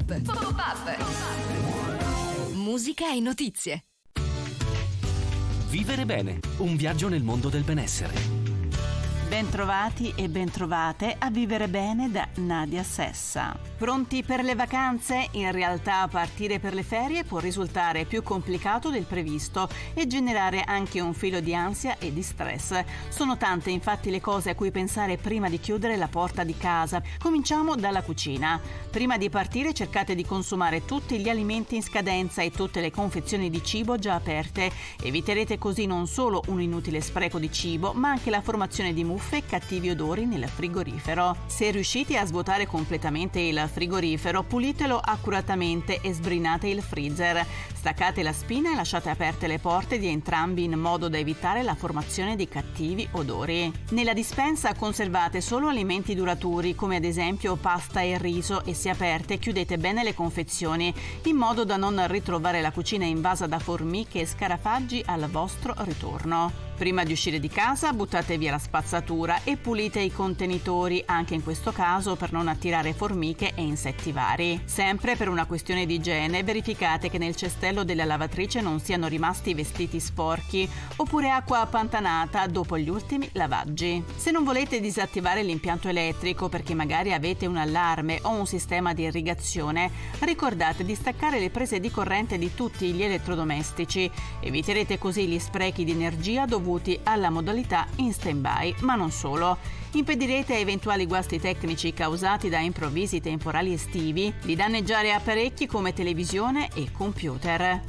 Pop-up. Musica e notizie. Vivere bene, un viaggio nel mondo del benessere. Bentrovati e bentrovate a Vivere Bene da Nadia Sessa. Pronti per le vacanze? In realtà partire per le ferie può risultare più complicato del previsto e generare anche un filo di ansia e di stress. Sono tante infatti le cose a cui pensare prima di chiudere la porta di casa. Cominciamo dalla cucina. Prima di partire cercate di consumare tutti gli alimenti in scadenza e tutte le confezioni di cibo già aperte. Eviterete così non solo un inutile spreco di cibo, ma anche la formazione di muffe e cattivi odori nel frigorifero. Se riuscite a svuotare completamente il frigorifero, pulitelo accuratamente e sbrinate il freezer. Staccate la spina e lasciate aperte le porte di entrambi in modo da evitare la formazione di cattivi odori. Nella dispensa conservate solo alimenti duraturi, come ad esempio pasta e riso, e se aperte chiudete bene le confezioni in modo da non ritrovare la cucina invasa da formiche e scarafaggi al vostro ritorno. Prima di uscire di casa buttate via la spazzatura e pulite i contenitori, anche in questo caso per non attirare formiche e insetti vari. Sempre per una questione di igiene, verificate che nel cestello della lavatrice non siano rimasti vestiti sporchi oppure acqua appantanata dopo gli ultimi lavaggi. Se non volete disattivare l'impianto elettrico perché magari avete un allarme o un sistema di irrigazione, ricordate di staccare le prese di corrente di tutti gli elettrodomestici. Eviterete così gli sprechi di energia dovuti alla modalità in stand-by, ma non solo. Impedirete a eventuali guasti tecnici causati da improvvisi temporali estivi di danneggiare apparecchi come televisione e computer.